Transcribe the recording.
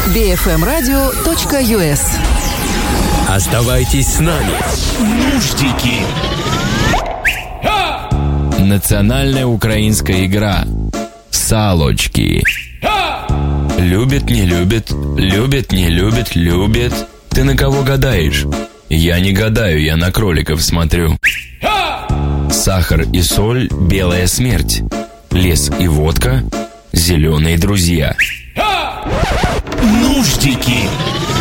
bfmradio.us. Оставайтесь с нами. Нуждики. Национальная украинская игра «Салочки». Любит, не любит, любит, не любит, любит. Ты на кого гадаешь? Я не гадаю, я на кроликов смотрю. Сахар и соль – белая смерть. Лес и водка – зеленые друзья. Нуждики.